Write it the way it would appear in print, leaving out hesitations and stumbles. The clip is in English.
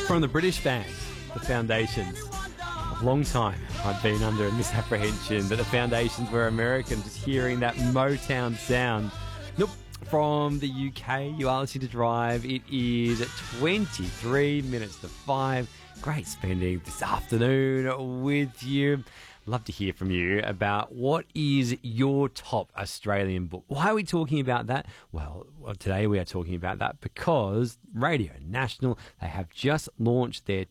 From the British band, the Foundations. A long time I've been under a misapprehension that the Foundations were American, just hearing that Motown sound. Nope. From the UK, you are listening to Drive. It is 23 minutes to 5. Great spending this afternoon with you. Love to hear from you about what is your top Australian book. Why are we talking about that? Well, today we are talking about that because Radio National, they have just launched their